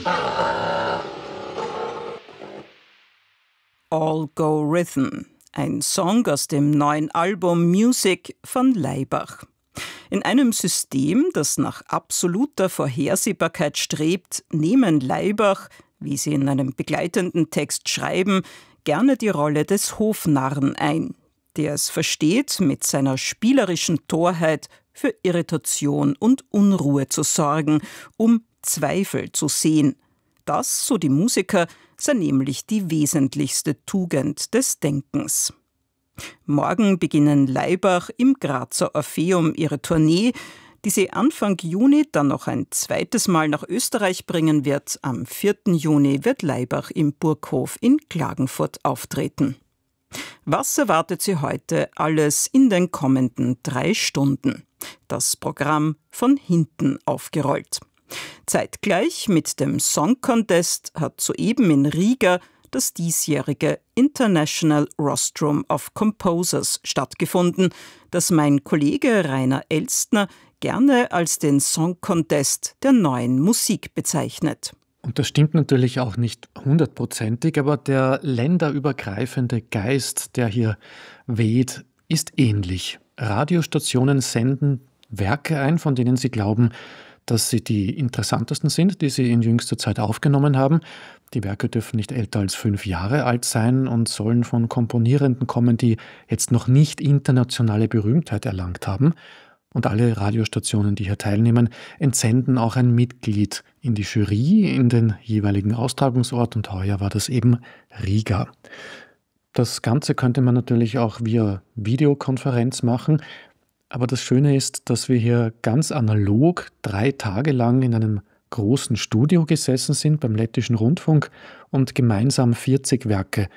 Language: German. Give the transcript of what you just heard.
All Go Rhythm, ein Song aus dem neuen Album Music von Laibach. In einem System, das nach absoluter Vorhersehbarkeit strebt, nehmen Laibach, wie sie in einem begleitenden Text schreiben, gerne die Rolle des Hofnarren ein, der es versteht, mit seiner spielerischen Torheit für Irritation und Unruhe zu sorgen, um Zweifel zu sehen. Das, so die Musiker, sei nämlich die wesentlichste Tugend des Denkens. Morgen beginnen Laibach im Grazer Orpheum ihre Tournee, die sie Anfang Juni dann noch ein zweites Mal nach Österreich bringen wird. Am 4. Juni wird Laibach im Burghof in Klagenfurt auftreten. Was erwartet Sie heute alles in den kommenden 3 Stunden? Das Programm von hinten aufgerollt. Zeitgleich mit dem Song Contest hat soeben in Riga das diesjährige International Rostrum of Composers stattgefunden, das mein Kollege Rainer Elstner gerne als den Song Contest der neuen Musik bezeichnet. Und das stimmt natürlich auch nicht 100%, aber der länderübergreifende Geist, der hier weht, ist ähnlich. Radiostationen senden Werke ein, von denen sie glauben, dass sie die interessantesten sind, die sie in jüngster Zeit aufgenommen haben. Die Werke dürfen nicht älter als 5 Jahre alt sein und sollen von Komponierenden kommen, die jetzt noch nicht internationale Berühmtheit erlangt haben. Und alle Radiostationen, die hier teilnehmen, entsenden auch ein Mitglied in die Jury, in den jeweiligen Austragungsort, und heuer war das eben Riga. Das Ganze könnte man natürlich auch via Videokonferenz machen, aber das Schöne ist, dass wir hier ganz analog 3 Tage lang in einem großen Studio gesessen sind beim Lettischen Rundfunk und gemeinsam 40 Werke